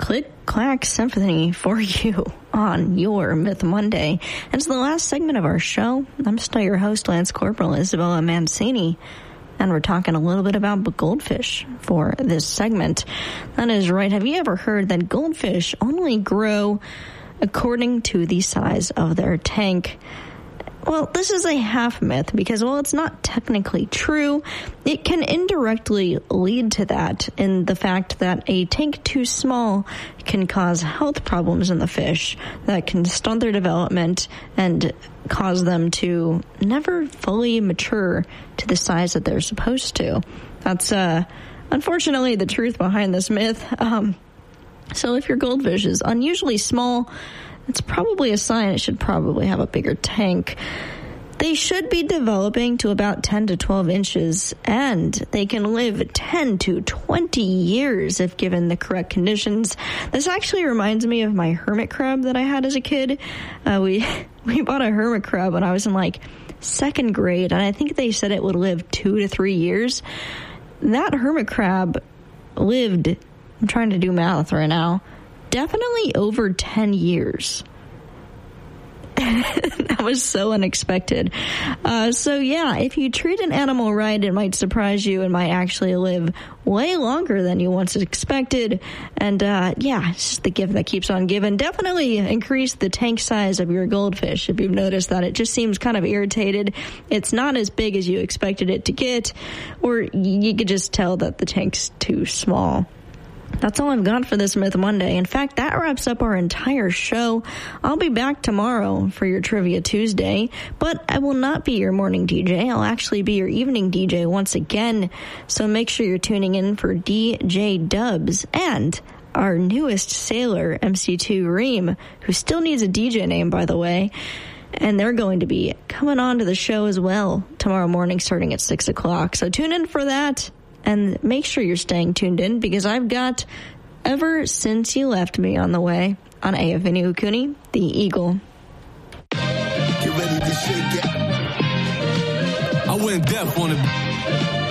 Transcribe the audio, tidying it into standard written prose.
Click Clack Symphony for you on your Myth Monday. And it's the last segment of our show. I'm still your host, Lance Corporal Isabella Mancini, and we're talking a little bit about goldfish for this segment. That is right. Have you ever heard that goldfish only grow according to the size of their tank? Well, this is a half myth because while it's not technically true, it can indirectly lead to that in the fact that a tank too small can cause health problems in the fish that can stunt their development and cause them to never fully mature to the size that they're supposed to. That's unfortunately the truth behind this myth. So if your goldfish is unusually small, it's probably a sign it should probably have a bigger tank. They should be developing to about 10 to 12 inches, and they can live 10 to 20 years if given the correct conditions. This actually reminds me of my hermit crab that I had as a kid. We bought a hermit crab when I was in like second grade, and I think they said it would live 2 to 3 years. That hermit crab lived, I'm trying to do math right now, definitely over 10 years. That was so unexpected. So yeah, if you treat an animal right, it might surprise you and might actually live way longer than you once expected. And yeah, it's just the gift that keeps on giving. Definitely increase the tank size of your goldfish if you've noticed that it just seems kind of irritated. It's not as big as you expected it to get, or you could just tell that the tank's too small. That's all I've got for this Myth Monday. In fact, that wraps up our entire show. I'll be back tomorrow for your Trivia Tuesday, but I will not be your morning DJ. I'll actually be your evening DJ once again. So make sure you're tuning in for DJ Dubs and our newest sailor, MC2 Reem, who still needs a DJ name, by the way. And they're going to be coming on to the show as well tomorrow morning starting at 6 o'clock. So tune in for that. And make sure you're staying tuned in because I've got Ever Since You Left Me on the way on Ayavini Ukuni, the Eagle. Get ready to shake it. I went deaf on it.